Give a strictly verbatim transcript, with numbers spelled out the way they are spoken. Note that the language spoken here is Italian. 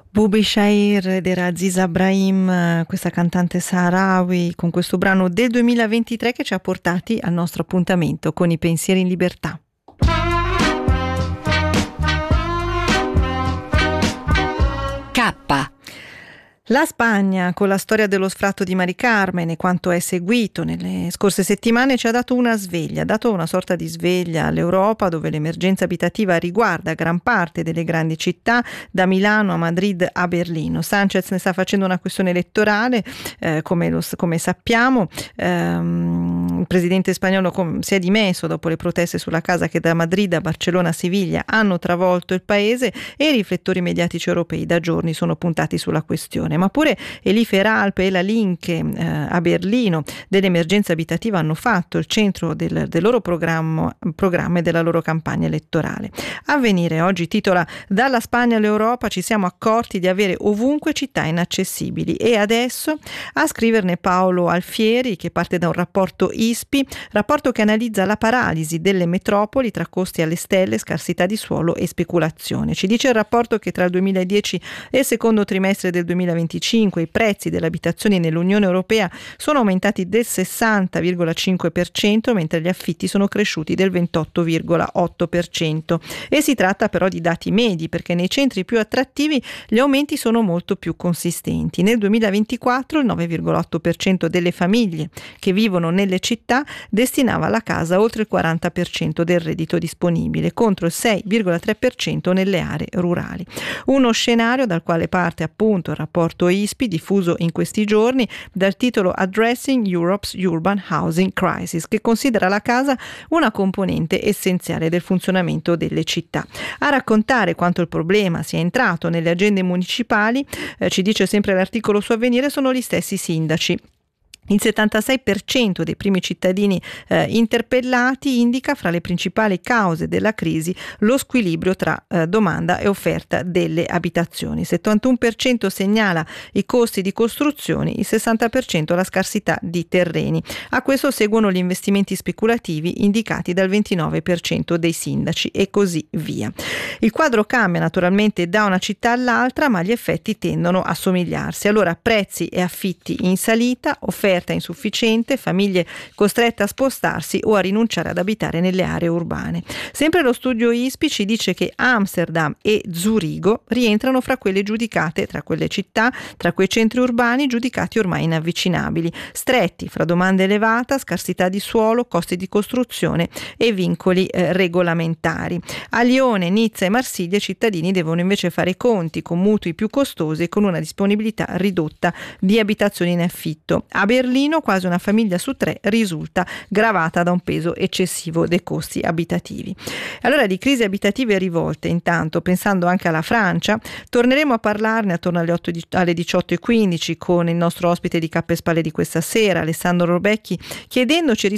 Bubi Shair ed era Aziza Brahim, questa cantante saharawi, con questo brano del duemilaventitré che ci ha portati al nostro appuntamento con i pensieri in libertà. K. La Spagna, con la storia dello sfratto di Mari Carmen e quanto è seguito nelle scorse settimane, ci ha dato una sveglia, ha dato una sorta di sveglia all'Europa, dove l'emergenza abitativa riguarda gran parte delle grandi città, da Milano a Madrid a Berlino. Sanchez ne sta facendo una questione elettorale, eh, come, lo, come sappiamo. Ehm, il presidente spagnolo com- si è dimesso dopo le proteste sulla casa che da Madrid a Barcellona a Siviglia hanno travolto il paese, e i riflettori mediatici europei da giorni sono puntati sulla questione. Ma pure Elife Ralpe e la Linke eh, a Berlino dell'emergenza abitativa hanno fatto il centro del, del loro programma, programma e della loro campagna elettorale. Avvenire oggi titola: dalla Spagna all'Europa ci siamo accorti di avere ovunque città inaccessibili, e adesso a scriverne Paolo Alfieri, che parte da un rapporto I S P I, rapporto che analizza la paralisi delle metropoli tra costi alle stelle, scarsità di suolo e speculazione. Ci dice il rapporto che tra il duemiladieci e il secondo trimestre del duemilaventicinque i prezzi delle abitazioni nell'Unione Europea sono aumentati del sessanta virgola cinque per cento, mentre gli affitti sono cresciuti del ventotto virgola otto per cento. E si tratta però di dati medi, perché nei centri più attrattivi gli aumenti sono molto più consistenti. Nel duemilaventiquattro il nove virgola otto per cento delle famiglie che vivono nelle città destinava alla casa oltre il quaranta per cento del reddito disponibile, contro il sei virgola tre per cento nelle aree rurali. Uno scenario dal quale parte appunto il rapporto I S P I, diffuso in questi giorni, dal titolo Addressing Europe's Urban Housing Crisis, che considera la casa una componente essenziale del funzionamento delle città. A raccontare quanto il problema sia entrato nelle agende municipali, eh, ci dice sempre l'articolo su Avvenire, sono gli stessi sindaci. Il settantasei per cento dei primi cittadini eh, interpellati indica fra le principali cause della crisi lo squilibrio tra eh, domanda e offerta delle abitazioni. Il settantuno per cento segnala i costi di costruzione, il sessanta per cento la scarsità di terreni. A questo seguono gli investimenti speculativi indicati dal ventinove per cento dei sindaci, e così via. Il quadro cambia naturalmente da una città all'altra, ma gli effetti tendono a somigliarsi. Allora, prezzi e affitti in salita, offerta insufficiente, famiglie costrette a spostarsi o a rinunciare ad abitare nelle aree urbane. Sempre lo studio I S P I ci dice che Amsterdam e Zurigo rientrano fra quelle giudicate, tra quelle città, tra quei centri urbani giudicati ormai inavvicinabili, stretti fra domanda elevata, scarsità di suolo, costi di costruzione e vincoli eh, regolamentari. A Lione, Nizza e Marsiglia i cittadini devono invece fare i conti con mutui più costosi e con una disponibilità ridotta di abitazioni in affitto. A Berlino quasi una famiglia su tre risulta gravata da un peso eccessivo dei costi abitativi. Allora, di crisi abitative e rivolte, intanto, pensando anche alla Francia, torneremo a parlarne attorno alle, otto, alle diciotto e quindici con il nostro ospite di Cappe e Spalle di questa sera, Alessandro Robecchi, chiedendoci e